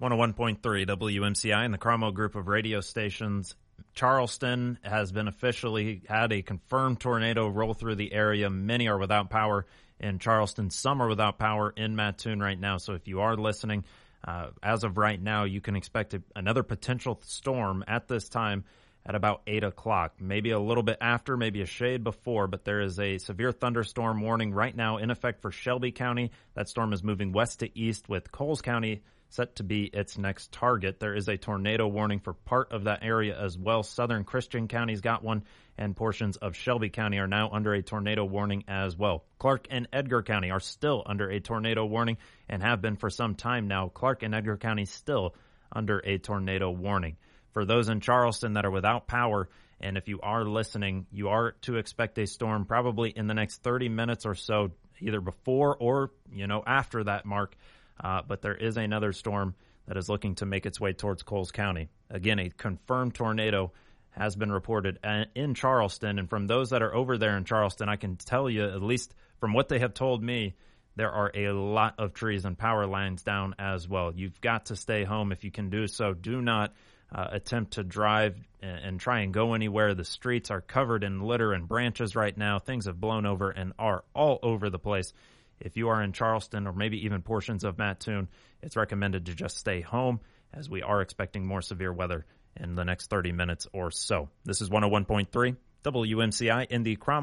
101.3 WMCI and the Cromwell Group of radio stations. Charleston has been officially had a confirmed tornado roll through the area. Many are without power in Charleston. Some are without power in Mattoon right now. So if you are listening, as of right now, you can expect another potential storm at this time at about 8 o'clock. Maybe a little bit after, maybe a shade before, but there is a severe thunderstorm warning right now in effect for Shelby County. That storm is moving west to east with Coles County set to be its next target. There is a tornado warning for part of that area as well. Southern Christian County's got one, and portions of Shelby County are now under a tornado warning as well. Clark and Edgar County are still under a tornado warning and have been for some time now. Clark and Edgar County still under a tornado warning. For those in Charleston that are without power, and if you are listening, you are to expect a storm probably in the next 30 minutes or so, either before or, after that mark. But there is another storm that is looking to make its way towards Coles County. Again, a confirmed tornado has been reported in Charleston. And from those that are over there in Charleston, I can tell you, at least from what they have told me, there are a lot of trees and power lines down as well. You've got to stay home if you can do so. Do not attempt to drive and try and go anywhere. The streets are covered in litter and branches right now. Things have blown over and are all over the place. If you are in Charleston or maybe even portions of Mattoon, it's recommended to just stay home as we are expecting more severe weather in the next 30 minutes or so. This is 101.3 WMCI in the Cromwell